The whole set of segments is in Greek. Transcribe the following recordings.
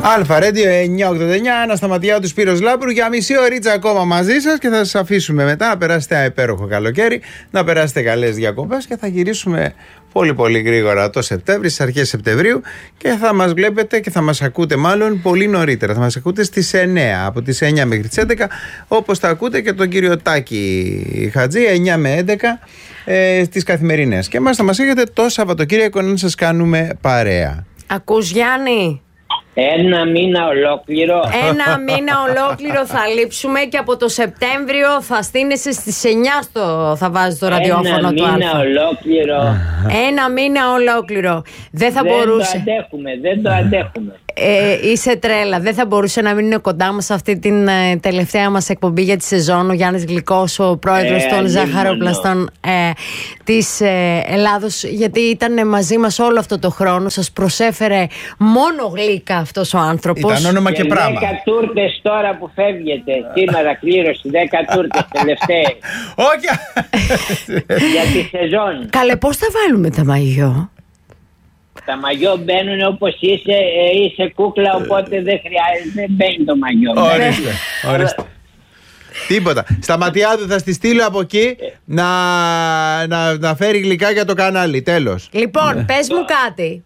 Αλφα Ρέντιο 989, Ανασταματιάδου, Σπύρος Λάμπρου. Για μισή ωρίτσα ακόμα μαζί σας και θα σας αφήσουμε μετά να περάσετε ένα υπέροχο καλοκαίρι, να περάσετε καλές διακοπές και θα γυρίσουμε πολύ πολύ γρήγορα το Σεπτέμβρη, στις αρχές Σεπτεμβρίου, και θα μας βλέπετε και θα μας ακούτε μάλλον πολύ νωρίτερα. Θα μας ακούτε στις 9, από τις 9 μέχρι τις 11, όπως θα ακούτε και τον κύριο Τάκη Χατζή, 9 με 11 στις καθημερινές. Και εμάς θα μας έχετε το Σαββατοκύριακο να σας κάνουμε παρέα. Ακούς, Γιάννη? Ένα μήνα ολόκληρο. Ένα μήνα ολόκληρο θα λείψουμε και από το Σεπτέμβριο θα στείνεσαι στις 9 θα βάζεις το ραδιόφωνο του Αλφα. Ένα μήνα ολόκληρο. Ένα μήνα ολόκληρο. Δεν μπορούσε. Δεν το αντέχουμε. Είσαι τρέλα. Δεν θα μπορούσε να μην είναι κοντά μας αυτή την τελευταία μας εκπομπή για τη σεζόν ο Γιάννης Γλυκός, ο πρόεδρος των ζαχαροπλαστών της Ελλάδος, γιατί ήταν μαζί μας όλο αυτό το χρόνο. Σας προσέφερε μόνο γλύκα αυτός ο άνθρωπος. Ήταν όνομα και πράγμα. 10 τούρτες τώρα που φεύγετε. Σήμερα κλήρωση 10 τούρτες τελευταίες. Όχι. Για τη σεζόν. Καλέ, πώς θα βάλουμε τα μαγιό? Τα μαγιό μπαίνουν όπως είσαι κούκλα, οπότε δεν χρειάζεται, μπαίνει το μαγιό. Ορίστε. Τίποτα. Σταματιάδου, θα στη στείλω από εκεί να φέρει γλυκά για το κανάλι. Τέλος. Λοιπόν, πες μου κάτι.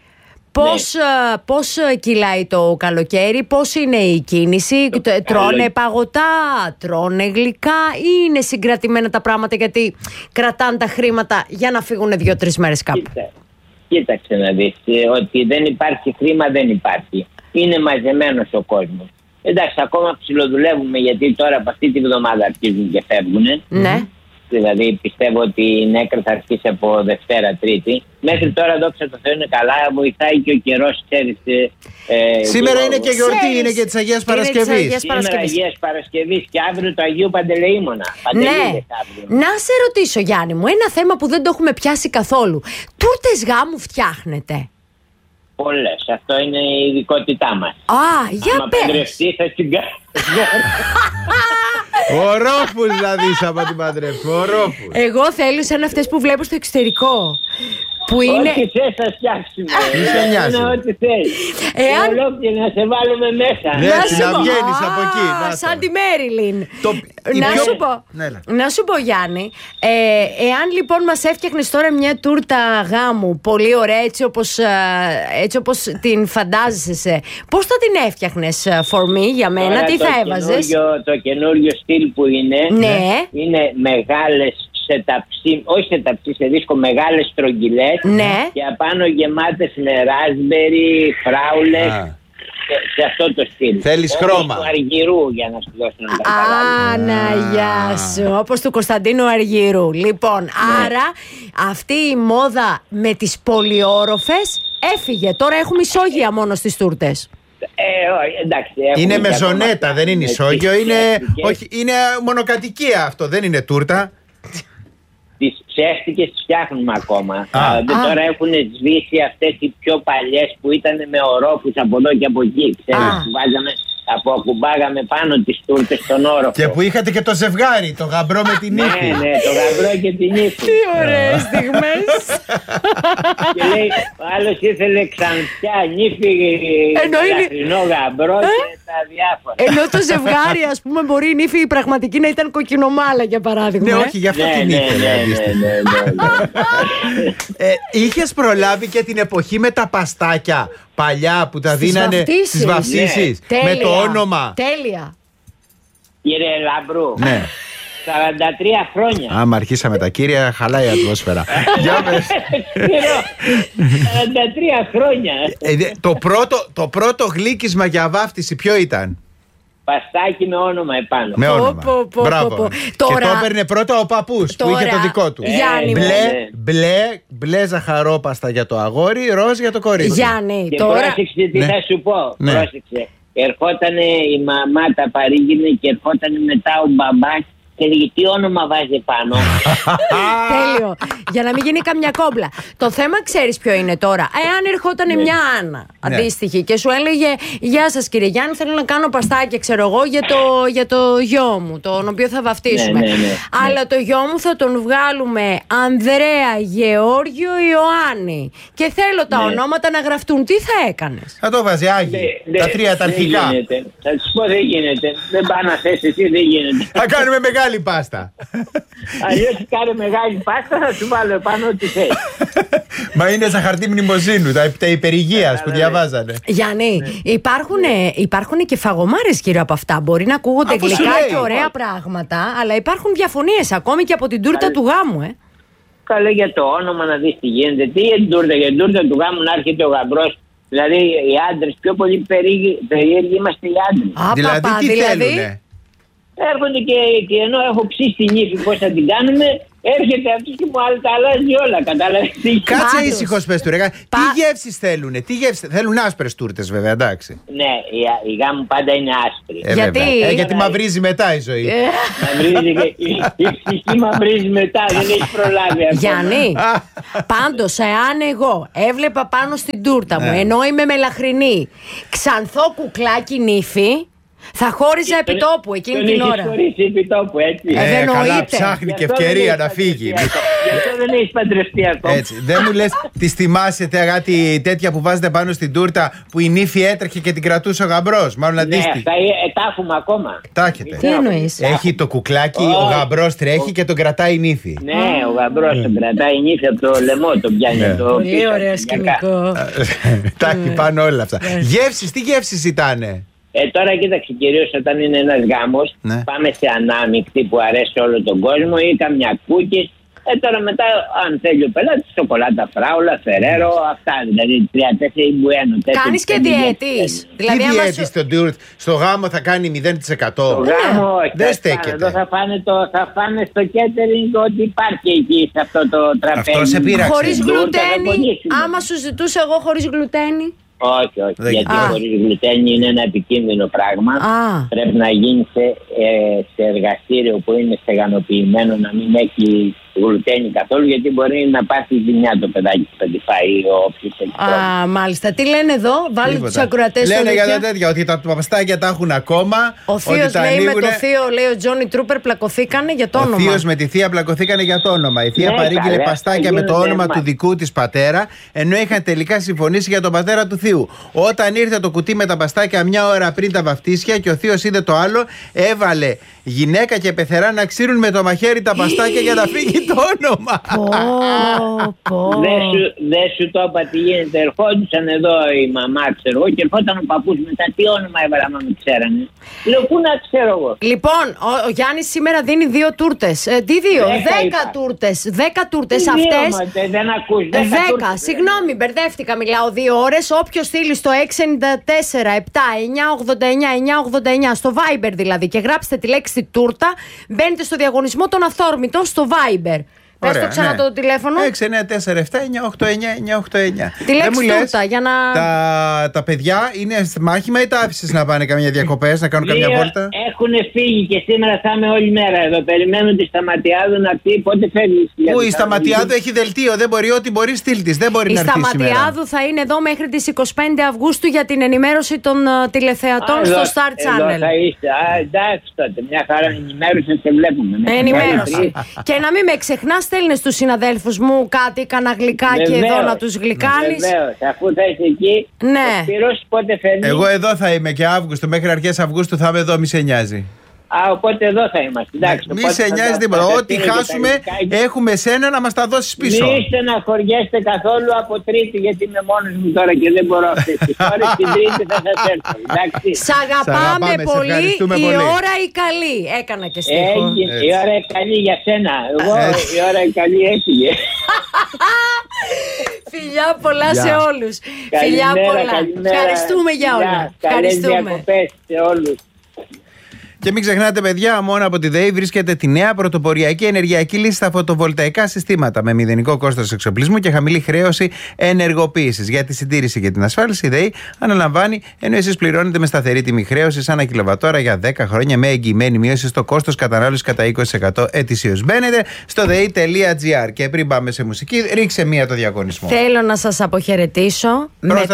Πώς κυλάει το καλοκαίρι, πώς είναι η κίνηση, τρώνε παγωτά, τρώνε γλυκά ή είναι συγκρατημένα τα πράγματα γιατί κρατάνε τα χρήματα για να φύγουν 2-3 μέρες κάπου? Κοίταξε να δεις, ότι δεν υπάρχει χρήμα δεν υπάρχει. Είναι μαζεμένος ο κόσμος. Εντάξει, ακόμα ψιλοδουλεύουμε γιατί τώρα από αυτή τη βδομάδα αρχίζουν και φεύγουν. Ναι. Δηλαδή πιστεύω ότι η νέκρα θα αρχίσει από Δευτέρα, Τρίτη. Μέχρι τώρα, δόξα τω Θεώ, είναι καλά. Βοηθάει και ο καιρός, ξέρεις. Σήμερα είναι και γιορτή, είναι και της Αγίας Παρασκευής. Σήμερα Αγίας Παρασκευής και αύριο το Αγίου Παντελεήμονα. Ναι. Να σε ρωτήσω, Γιάννη μου, ένα θέμα που δεν το έχουμε πιάσει καθόλου. Τούρτες γάμου φτιάχνετε? Πολλές. Αυτό είναι η ειδικότητά μας. Για άμα πες. παντρευτεί θα την κάνει. Ο Ρόφους δηλαδή άμα την παντρεύσει. Ο Ρόφους. Εγώ θέλω σαν αυτές που βλέπω στο εξωτερικό. Που είναι... Ό,τι θες θα φτιάξουμε. σε νοιάζει. Είναι ό,τι θες. Ολόκληρη να σε βάλουμε μέσα. Ναι, να βγαίνεις από εκεί. Σαν τη Μέριλιν. Να σου πω, Γιάννη, εάν λοιπόν μας έφτιαχνες τώρα μια τούρτα γάμου πολύ ωραία, έτσι όπως την φαντάζεσαι, πώς θα την έφτιαχνες for me, για μένα, τώρα τι θα έβαζες? Το καινούριο στυλ που είναι, ναι, είναι μεγάλες όχι σε ταψί, σε δίσκο, μεγάλες στρογγυλές, ναι, και απάνω γεμάτες με ράσμπερι, φράουλες. Σε αυτό το στυλ. Θέλεις χρώμα. Του Αργυρού, για να σου δώσω ένα παράδειγμα. Αναγιά σου. Όπως του Κωνσταντίνου Αργυρού. Λοιπόν, άρα αυτή η μόδα με τις πολυόροφες έφυγε. Τώρα έχουμε ισόγεια μόνο στις τούρτες. Εντάξει, είναι μεζονέτα, δεν είναι ισόγειο. Είναι μονοκατοικία αυτό, δεν είναι τούρτα. Τις ψεύτικες τις φτιάχνουμε ακόμα. Τώρα έχουν σβήσει αυτές οι πιο παλιές που ήταν με ορόφους από εδώ και από εκεί. Ξέρεις, που βάζαμε, ακουμπάγαμε πάνω τις τούρτες στον όροφο. Και που είχατε και το ζευγάρι, το γαμπρό με την ύφη. Ναι, το γαμπρό και την ύφη. Τι ωραίες στιγμές. Και λέει, ο άλλος ήθελε ξανθιά, νύφη, λαχρινό γαμπρό και τα διάφορα. Ενώ το ζευγάρι, ας πούμε, μπορεί η νύφη η πραγματική να ήταν κοκκινομάλα, για παράδειγμα. Ναι, όχι, γι' αυτό την ήθελε. Είχες προλάβει και την εποχή με τα παστάκια παλιά που τα δίνανε στις βαφτίσεις, με το όνομα? Τέλεια. Κύριε Λαμπρού, ναι, 43 χρόνια. Άμα αρχίσαμε τα κύρια, χαλάει η ατμόσφαιρα. Για πες. 43 χρόνια. Το πρώτο γλύκισμα για βάφτιση ποιο ήταν? Παστάκι με όνομα επάνω. Με όνομα. Μπράβο. Και το έπαιρνε πρώτα ο παππούς που είχε το δικό του. Μπλε ζαχαρόπαστα για το αγόρι, ροζ για το κορίτσι. Γιάννη, και πρόσεξε τι θα σου πω. Πρόσεξε. Ερχότανε η μαμά, τα παρήγγεινε και ερχότανε μετά ο μπαμπάς και έλεγε τι όνομα βάζει πάνω. Τέλειο. Για να μην γίνει καμιά κόμπλα. Το θέμα ξέρεις ποιο είναι τώρα. Εάν ερχόταν μια Άννα αντίστοιχη και σου έλεγε γεια σας κύριε Γιάννη, θέλω να κάνω παστάκια, ξέρω εγώ, για το γιο μου, τον οποίο θα βαφτίσουμε. Αλλά το γιο μου θα τον βγάλουμε Ανδρέα, Γεώργιο, Ιωάννη. Και θέλω τα ονόματα να γραφτούν. Τι θα έκανες? Θα το βάζει Άγιο. Τα τρία τα αρχικά. Θα σου πω δεν γίνεται. Δεν πάει να θες εσύ, δεν γίνεται. Θα κάνουμε μεγάλη πάστα. Αλλιώς κάνε μεγάλη πάστα, θα σου βάλω επάνω ό,τι θες. Μα είναι σαν χαρτί μνημοσύνου, τα υπερηγείας που διαβάζανε. Γιάννη, υπάρχουν και φαγωμάρες γύρω από αυτά. Μπορεί να ακούγονται γλυκά και ωραία πράγματα, αλλά υπάρχουν διαφωνίες ακόμη και από την τούρτα του γάμου, Καλέ για το όνομα να δεις τι γίνεται. Τι για την τούρτα του γάμου να έρχεται ο γαμπρός. Δηλαδή οι άντρες πιο πολύ περίεργοι είμαστε οι άντρες. Δηλαδή τι θέλουνε? Έρχονται και ενώ έχω ψήσει την ύφη πώς θα την κάνουμε, έρχεται αυτός και μου τα αλλάζει όλα. Κατάλαβες? Κάτσε ήσυχος πες του ρε. Τι γεύσεις θέλουνε? Θέλουν άσπρες τούρτες βέβαια, εντάξει. Ναι, η γάμου πάντα είναι άσπρη. Γιατί μαυρίζει μετά η ζωή. Η ψυχή μαυρίζει μετά, δεν έχει προλάβει αυτό. Γιάννη, πάντως εάν εγώ έβλεπα πάνω στην τούρτα μου, ενώ είμαι μελαχρινή, ξανθό κουκλάκι νύφη, θα χώριζα επιτόπου εκείνη την ώρα. Τον έχεις επιτόπου, έτσι. Καλά, ψάχνει και ευκαιρία να φύγει. Γι' αυτό δεν έχεις παντρευτεί ακόμα. Έτσι. Δεν μου λες, τις θυμάσαι κάτι τέτοια που βάζετε πάνω στην τούρτα που η νύφη έτρεχε και την κρατούσε ο γαμπρός? Μάλλον αντίστοιχη. Ναι, τα έχουμε ακόμα. Τα έχετε. Τι εννοείς? Έχει το κουκλάκι, ο γαμπρός τρέχει και τον κρατάει η νύφη. Ναι, ο γαμπρός τον κρατάει η νύφη από το λαιμό, τον πιάνει. Πολύ ωραίο σκηνικό. Τα έχει πάνω όλα αυτά. Γεύσεις, τι γεύσεις ήτανε? Τώρα κοίταξε, κυρίως όταν είναι ένας γάμος, πάμε σε ανάμεικτη που αρέσει όλο τον κόσμο ή καμιά κούκκις. Τώρα μετά, αν θέλει ο πελάτης, σοκολάτα φράουλα, φερέρο, αυτά. Δηλαδή 3-4 μπουένο. Κάνεις και διαιτής? Δηλαδή, τι διαιτής στο γάμο θα κάνει 0%? Στο γάμο, δεν στέκεται. Εδώ θα φάνε στο catering ό,τι υπάρχει εκεί σε αυτό το τραπέζι. Αυτό σε πείραξε. Χωρίς γλουτένι? Άμα σου ζητούσα εγώ χωρίς γλουτένι? Όχι, γιατί χωρίς γλουτένι είναι ένα επικίνδυνο πράγμα. Πρέπει να γίνει σε εργαστήριο που είναι στεγανοποιημένο, να μην έχει γλουτένι καθόλου, γιατί μπορεί να πάθει ζημιά το παιδάκι που θα τη φάει όποιος έχει. Μάλιστα. Τι λένε εδώ, βάλει τους ακροατές. Λένε για τα τέτοια, ότι τα παστάκια τα έχουν ακόμα. Ο θείος λέει με το θείο, λέει ο Τζόνι Τρούπερ, πλακωθήκανε για το όνομα. Ο θείος με τη θεία πλακωθήκανε για το όνομα. Η θεία παρήγγειλε παστάκια με το όνομα του δικού της πατέρα, ενώ είχαν τελικά συμφωνήσει για τον πατέρα του θείου. Όταν ήρθε το κουτί με τα παστάκια μια ώρα πριν τα βαφτίσια και ο θείος είδε το άλλο, έβαλε γυναίκα και πεθερά να ξύρουν με το μαχαίρι τα παστάκια για να φύγει το όνομα. Δεν σου το είπα τι γίνεται. Ερχόντουσαν εδώ η μαμά, ξέρω εγώ, και ερχόταν ο παππούς μετά. Τι όνομα έβαλα, μα με ξέρανε. Λέω, πού να ξέρω εγώ. Λοιπόν, ο Γιάννης σήμερα δίνει 2 τούρτες. Τι 2? 10 τούρτες. 10 τούρτες αυτές. Δεν ακούς. 10. Συγγνώμη, μπερδεύτηκα. Μιλάω 2 ώρες. Όποιος στείλει στο 694 7 989 989 στο Viber δηλαδή και γράψτε τη λέξη τούρτα, μπαίνετε στο διαγωνισμό των Αθόρμητων στο Viber. Πες το ξανά το τηλέφωνο. 694-7-989-989. Τη λέξη τούρτα για να. Τα παιδιά είναι στη μάχημα ή τα άφησες να πάνε καμιά διακοπές, να κάνουν καμιά βόλτα? Έχουν φύγει και σήμερα θα είμαι όλη μέρα εδώ. Περιμένουν τη Σταματιάδου να πει πότε φεύγει. Πού η Σταματιάδου έχει δελτίο, δεν μπορεί, ό,τι μπορεί στείλ της. Δεν μπορεί να έρθει σήμερα. Η Σταματιάδου θα είναι εδώ μέχρι τις 25 Αυγούστου για την ενημέρωση των τηλεθεατών στο Star Channel. Θα είστε. Εντάξει τότε, μια χαρά ενημέρωση και βλέπουμε. Ενημέρωση. Και να μην με ξεχνάς, στέλνεις στους συναδέλφους μου κάτι, κανένα γλυκάκι εδώ να τους γλυκάνεις. Βεβαίως, αφού θα είσαι εκεί. Ναι. Ο Σπύρος πότε φέρνει? Εγώ εδώ θα είμαι και Αύγουστο, μέχρι αρχές Αυγούστου θα είμαι εδώ, μη σε νοιάζει. Οπότε εδώ θα είμαστε. Μη σε νοιάζει τίποτα. Ό,τι χάσουμε, έχουμε σένα να μας τα δώσεις πίσω. Μη στεναχωριέστε καθόλου από Τρίτη, γιατί είμαι μόνος μου τώρα και δεν μπορώ αυτές τις ώρες. Την Τρίτη θα σας έρθω. Σ' αγαπάμε πολύ. Η ώρα η καλή. Έκανα και στίχο. Η ώρα η καλή για σένα. Εγώ η ώρα η καλή έφυγε. Φιλιά πολλά σε όλους. Φιλιά πολλά. Ευχαριστούμε για όλα. Καλές διακοπές σε όλους. Και μην ξεχνάτε, παιδιά, μόνο από τη ΔΕΗ βρίσκεται τη νέα πρωτοποριακή ενεργειακή λύση στα φωτοβολταϊκά συστήματα με μηδενικό κόστος εξοπλισμού και χαμηλή χρέωση ενεργοποίησης. Για τη συντήρηση και την ασφάλιση, η ΔΕΗ αναλαμβάνει, ενώ εσείς πληρώνετε με σταθερή τιμή χρέωσης ανά κιλοβατόρα για 10 χρόνια με εγγυημένη μείωση στο κόστος κατανάλωσης κατά 20% ετησίως. Μπαίνετε στο dei.gr. Και πριν πάμε σε μουσική, ρίξε μία το διαγωνισμό. Θέλω να σας αποχαιρετήσω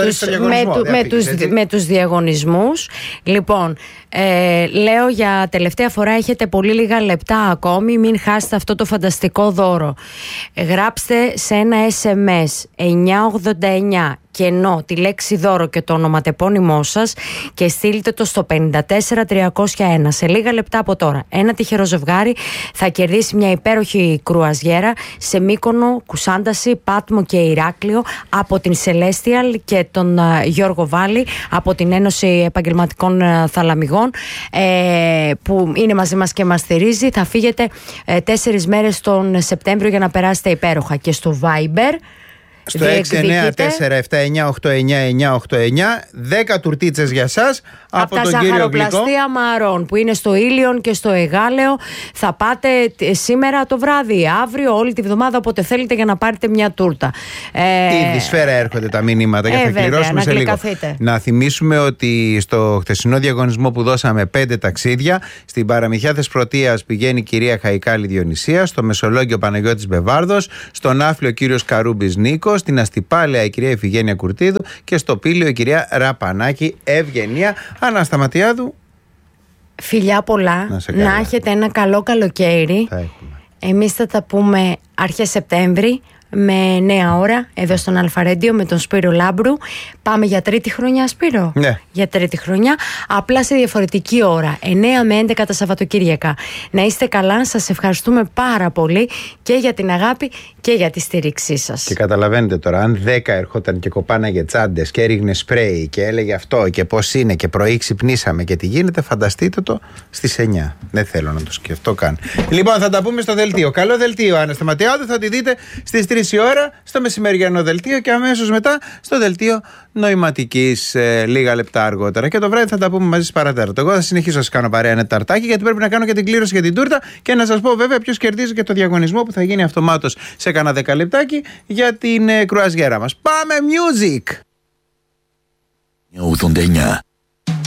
με τους διαγωνισμούς. Λοιπόν, λέω για τελευταία φορά, έχετε πολύ λίγα λεπτά ακόμη, μην χάσετε αυτό το φανταστικό δώρο. Γράψτε σε ένα SMS 989 κενό τη λέξη δώρο και το ονοματεπώνυμό σας και στείλτε το στο 54301. Σε λίγα λεπτά από τώρα, ένα τυχερό ζευγάρι θα κερδίσει μια υπέροχη κρουαζιέρα σε Μύκονο, Κουσάνταση, Πάτμο και Ηράκλειο από την Celestial και τον Γιώργο Βάλη από την Ένωση Επαγγελματικών Θαλαμιγών, που είναι μαζί μας και μας στηρίζει. Θα φύγετε 4 μέρες τον Σεπτέμβριο για να περάσετε υπέροχα. Και στο Viber στο 694-7989-989 10 τουρτίτσες για σας από τον κύριο Γλυκό. Ζαχαροπλαστεία Μαρών που είναι στο Ήλιον και στο Εγάλεο. Θα πάτε σήμερα το βράδυ, αύριο, όλη τη βδομάδα, όποτε θέλετε, για να πάρετε μια τούρτα. Ήδη σφαίρα έρχονται τα μηνύματα και θα κληρώσουμε σε λίγο. Να θυμίσουμε ότι στο χθεσινό διαγωνισμό που δώσαμε 5 ταξίδια, στην Παραμυθιά Θεσπρωτείας πηγαίνει η κυρία Χαϊκάλη Διονυσία, στο Μεσολόγγιο Παναγιώτης Μπεβάρδος, στον Άφλιο ο κύριος Καρούμπης Νίκος, στην Αστυπάλαια η κυρία Ιφηγένεια Κουρτίδου και στο Πήλιο η κυρία Ραπανάκη Ευγενία. Ανασταματιάδου. Φιλιά πολλά, να έχετε ένα καλό καλοκαίρι. Εμείς θα τα πούμε αρχές Σεπτέμβρη με νέα ώρα εδώ στον Αλφαρέντιο με τον Σπύρο Λάμπρου. Πάμε για 3η χρονιά, Σπύρο. Ναι. Για 3η χρονιά, απλά σε διαφορετική ώρα, 9 με 11 τα Σαββατοκύριακα. Να είστε καλά, σας ευχαριστούμε πάρα πολύ και για την αγάπη και για τη στήριξή σας. Και καταλαβαίνετε τώρα, αν 10 ερχόταν και κοπάναγε τσάντες και έριχνε σπρέι και έλεγε αυτό και πώς είναι και πρωί ξυπνήσαμε και τι γίνεται, φανταστείτε το στις 9. Δεν θέλω να το σκεφτώ καν. Λοιπόν, θα τα πούμε στο δελτίο. Καλό δελτίο, Ανασταματιάδου, θα τη δείτε στις 3 η ώρα στο μεσημεριανό δελτίο και αμέσως μετά στο δελτίο νοηματικής λίγα λεπτά αργότερα. Και το βράδυ θα τα πούμε μαζί στις παρατέρατο. Εγώ θα συνεχίσω να σας κάνω παρέα ένα ταρτάκι, γιατί πρέπει να κάνω και την κλήρωση για την τούρτα και να σας πω βέβαια ποιος κερδίζει και το διαγωνισμό που θα γίνει αυτομάτως σε κανένα 10 λεπτάκι για την κρουαζιέρα μας. Πάμε music! 89